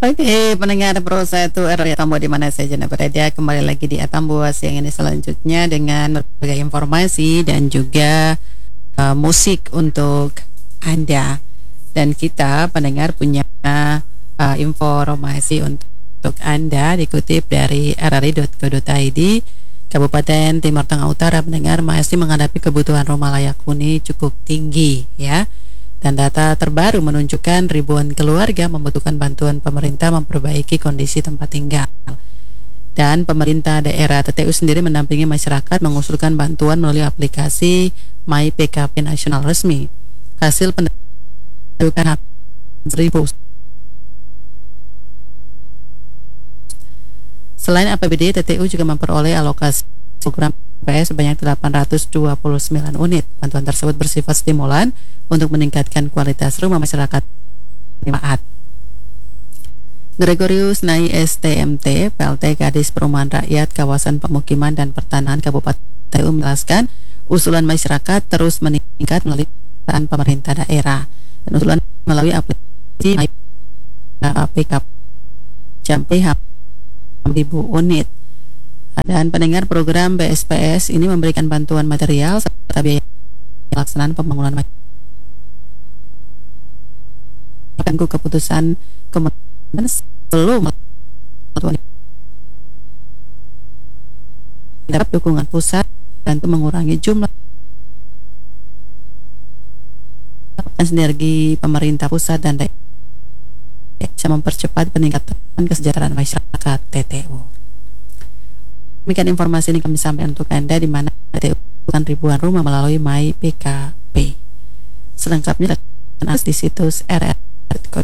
Oke, pendengar Pro 1 RRI Atambu di mana saja Anda berada, kembali lagi di Atambu siang ini selanjutnya dengan berbagai informasi dan juga musik untuk Anda. Dan kita pendengar punya informasi untuk Anda dikutip dari rri.co.id. Kabupaten Timur Tengah Utara pendengar masih menghadapi kebutuhan rumah layak huni cukup tinggi ya. Dan data terbaru menunjukkan ribuan keluarga membutuhkan bantuan pemerintah memperbaiki kondisi tempat tinggal. Dan pemerintah daerah TTU sendiri mendampingi masyarakat mengusulkan bantuan melalui aplikasi My PKP Nasional Resmi. Hasil pendataan 1.000. Selain APBD, TTU juga memperoleh alokasi program PS sebanyak 829 unit. Bantuan tersebut bersifat stimulan untuk meningkatkan kualitas rumah masyarakat manfaat. Gregorius Nai STMT, PLT Kadis Perumahan Rakyat Kawasan Pemukiman dan Pertanahan Kabupaten TTU menjelaskan usulan masyarakat terus meningkat melalui pemerintah daerah dan usulan melalui aplikasi PKP sampai 1.000 unit. Dan pendengar program BSPS ini memberikan bantuan material serta biaya pelaksanaan pembangunan menunggu keputusan kementerian sebelum dapat dukungan pusat dan mengurangi jumlah sinergi pemerintah pusat dan daerah bisa mempercepat peningkatan kesejahteraan masyarakat TTU. Demikian informasi ini kami sampaikan untuk Anda di mana TTU bukan ribuan rumah melalui My PKP. Selengkapnya di situs rr.co.id.